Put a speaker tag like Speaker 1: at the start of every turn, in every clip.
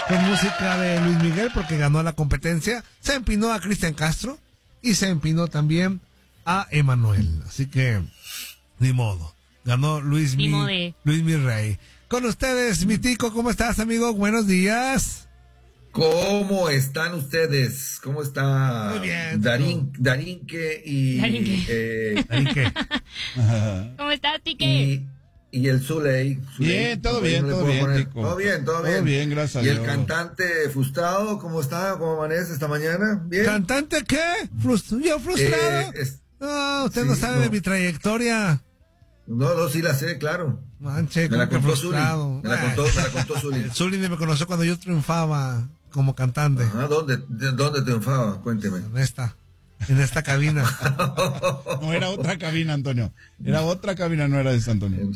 Speaker 1: con música de Luis Miguel porque ganó la competencia. Se empinó a Cristian Castro y se empinó también a Emanuel. Así que, ni modo. Ganó Luis Mi Rey. Con ustedes, mi Tico, ¿cómo estás, amigo? Buenos días.
Speaker 2: ¿Cómo están ustedes? ¿Cómo está?
Speaker 1: Muy bien.
Speaker 2: Darinque y...
Speaker 1: Darinque.
Speaker 3: ¿Cómo estás, Tique?
Speaker 2: Y el Zuley.
Speaker 4: Bien, todo bien, Tico.
Speaker 2: Todo bien.
Speaker 4: Todo bien, gracias a
Speaker 2: Dios. ¿Y el cantante frustrado, cómo está? ¿Cómo amanece esta mañana? ¿Bien?
Speaker 1: ¿Cantante qué? ¿Yo frustrado? No, usted no sabe de mi trayectoria.
Speaker 2: No, sí la sé, claro.
Speaker 1: Manche,
Speaker 2: me la contó
Speaker 1: frustrado.
Speaker 2: Me la contó Zuli.
Speaker 1: Zuli me conoció cuando yo triunfaba como cantante.
Speaker 2: ¿Dónde triunfaba? Cuénteme.
Speaker 1: En esta cabina.
Speaker 4: No, era otra cabina, Antonio. Era otra cabina, no era de San Antonio.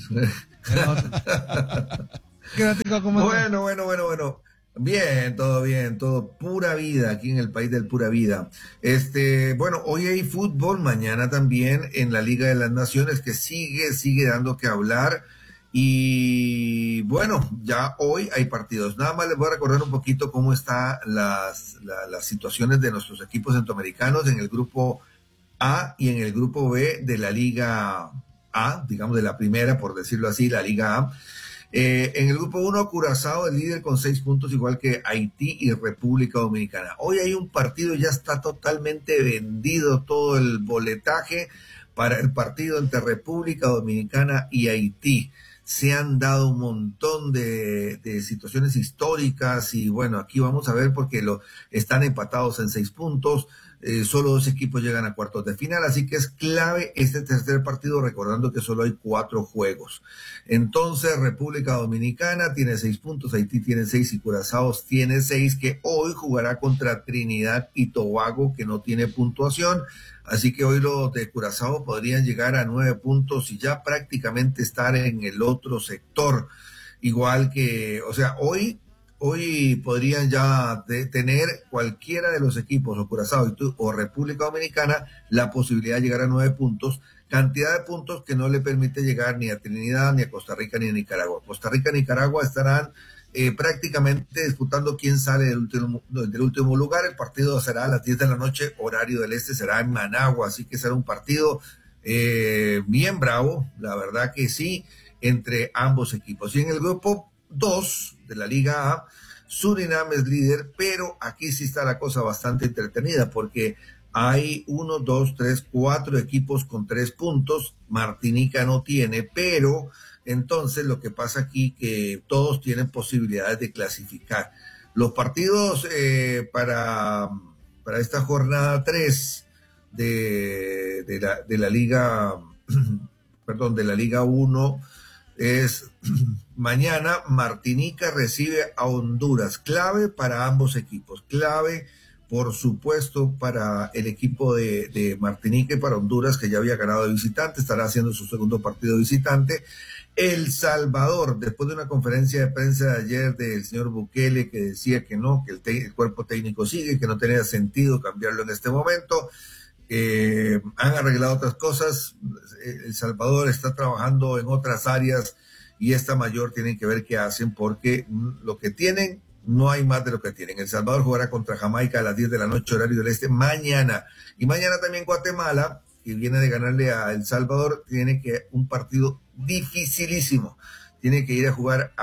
Speaker 2: Bueno. Bien, todo pura vida aquí en el país del pura vida. Bueno, hoy hay fútbol, mañana también en la Liga de las Naciones que sigue dando que hablar. Y bueno, ya hoy hay partidos. Nada más les voy a recordar un poquito cómo están las situaciones de nuestros equipos centroamericanos en el grupo A y en el grupo B de la Liga A, digamos de la primera, por decirlo así, la Liga A. En el grupo 1, Curazao, el líder con 6 puntos, igual que Haití y República Dominicana. Hoy hay un partido, ya está totalmente vendido todo el boletaje para el partido entre República Dominicana y Haití. Se han dado un montón de situaciones históricas y bueno, aquí vamos a ver porque están empatados en 6 puntos. Solo 2 equipos llegan a cuartos de final, así que es clave este tercer partido, recordando que solo hay 4 juegos. Entonces, República Dominicana tiene 6 puntos, Haití tiene 6 y Curazao tiene 6, que hoy jugará contra Trinidad y Tobago, que no tiene puntuación. Así que hoy los de Curazao podrían llegar a 9 puntos y ya prácticamente estar en el otro sector. Igual que, o sea, hoy podrían ya tener cualquiera de los equipos, o Curazao o República Dominicana, la posibilidad de llegar a 9 puntos, cantidad de puntos que no le permite llegar ni a Trinidad, ni a Costa Rica, ni a Nicaragua. Costa Rica y Nicaragua estarán prácticamente disputando quién sale del último lugar. El partido será a las 10 de la noche, horario del este, será en Managua, así que será un partido bien bravo, la verdad que sí, entre ambos equipos. Y en el grupo 2 de la Liga A, Surinam es líder, pero aquí sí está la cosa bastante entretenida porque hay 1, 2, 3, 4 equipos con 3 puntos. Martinica no tiene, pero entonces lo que pasa aquí que todos tienen posibilidades de clasificar. Los partidos para esta jornada 3 de la Liga, perdón, de la Liga 1 es mañana. Martinica recibe a Honduras, clave para ambos equipos, clave por supuesto para el equipo de Martinica y para Honduras, que ya había ganado de visitante, estará haciendo su segundo partido de visitante. El Salvador, después de una conferencia de prensa de ayer del señor Bukele que decía que no, que el cuerpo técnico sigue, que no tenía sentido cambiarlo en este momento. Han arreglado otras cosas. El Salvador está trabajando en otras áreas y esta mayor tienen que ver qué hacen porque lo que tienen, no hay más de lo que tienen. El Salvador jugará contra Jamaica a las 10 de la noche, horario del este, mañana. Y mañana también Guatemala, que viene de ganarle a El Salvador, tiene que un partido dificilísimo. Tiene que ir a jugar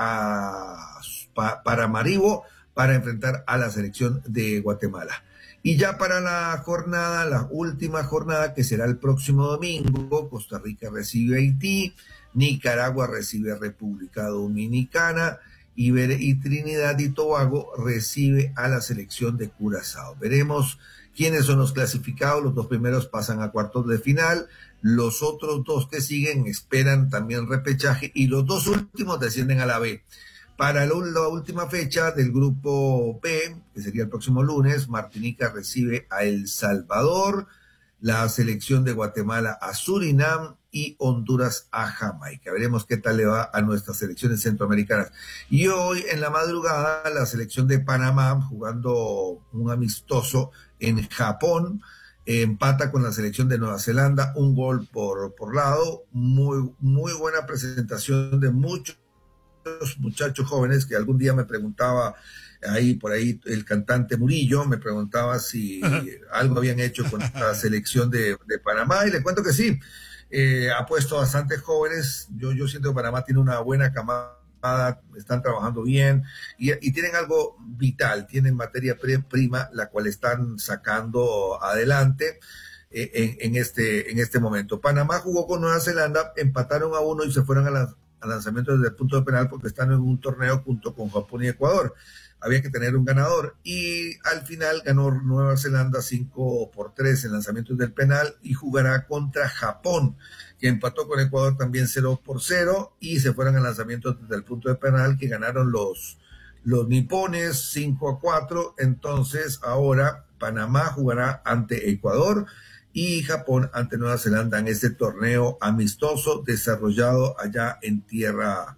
Speaker 2: para Maribo para enfrentar a la selección de Guatemala. Y ya para la última jornada, que será el próximo domingo, Costa Rica recibe a Haití, Nicaragua recibe a República Dominicana y Trinidad y Tobago recibe a la selección de Curazao. Veremos quiénes son los clasificados. Los 2 primeros pasan a cuartos de final, los otros 2 que siguen esperan también repechaje y los 2 últimos descienden a la B. Para la última fecha del grupo B, que sería el próximo lunes, Martinica recibe a El Salvador, la selección de Guatemala a Surinam y Honduras a Jamaica. Veremos qué tal le va a nuestras selecciones centroamericanas. Y hoy en la madrugada, la selección de Panamá, jugando un amistoso en Japón, empata con la selección de Nueva Zelanda, 1 gol por lado. Muy buena presentación de muchos muchachos jóvenes que algún día me preguntaba por ahí el cantante Murillo me preguntaba si algo habían hecho con la selección de Panamá, y le cuento que sí, ha puesto bastantes jóvenes. Yo siento que Panamá tiene una buena camada, están trabajando bien y tienen algo vital, tienen materia prima, la cual están sacando adelante en este momento. Panamá jugó con Nueva Zelanda, empataron a 1 y se fueron al lanzamiento desde el punto de penal porque están en un torneo junto con Japón y Ecuador. Había que tener un ganador y al final ganó Nueva Zelanda 5-3 en lanzamientos del penal y jugará contra Japón, que empató con Ecuador también 0-0 y se fueron a lanzamientos desde el punto de penal, que ganaron los nipones 5-4. Entonces ahora Panamá jugará ante Ecuador y Japón ante Nueva Zelanda en este torneo amistoso desarrollado allá en tierra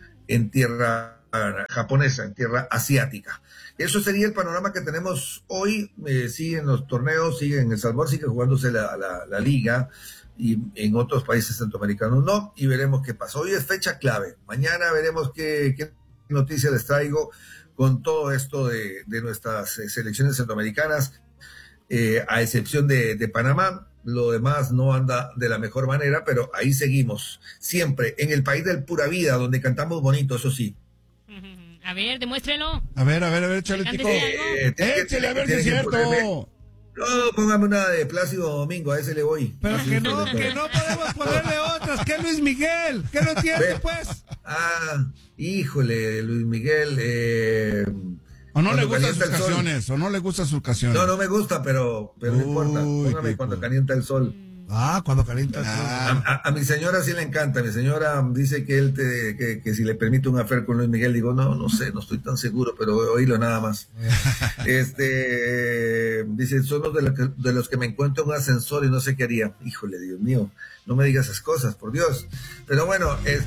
Speaker 2: japonesa, en tierra asiática. Eso sería el panorama que tenemos hoy. Siguen los torneos, siguen en El Salvador, sigue jugándose la liga, y en otros países centroamericanos no, y veremos qué pasa. Hoy es fecha clave, mañana veremos qué noticias les traigo con todo esto de nuestras selecciones centroamericanas, a excepción de Panamá. Lo demás no anda de la mejor manera, pero ahí seguimos, siempre en el país del pura vida, donde cantamos bonito, eso sí.
Speaker 3: A ver, demuéstrelo.
Speaker 4: A ver, échale, Tico. Échale, a ver si es cierto.
Speaker 2: No, póngame una de Plácido Domingo, a ese le voy.
Speaker 1: Pero que no podemos ponerle otras, que Luis Miguel, que no entiende, pues.
Speaker 2: Híjole, Luis Miguel,
Speaker 4: o no le gustan sus canciones, o no le gustan sus canciones.
Speaker 2: No me gusta, pero no importa. Póngame Cuando Calienta el Sol.
Speaker 1: Cuando calienta el sol.
Speaker 2: A mi señora sí le encanta. Mi señora dice que si le permite un affair con Luis Miguel, digo, no sé, no estoy tan seguro, pero oílo nada más. Dice, son de los que me encuentro en un ascensor y no sé qué haría. Híjole, Dios mío, no me digas esas cosas, por Dios. Pero bueno,
Speaker 1: Ahí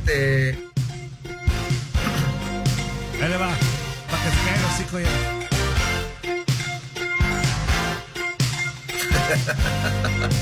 Speaker 1: le va, para que se caiga el hocico ya.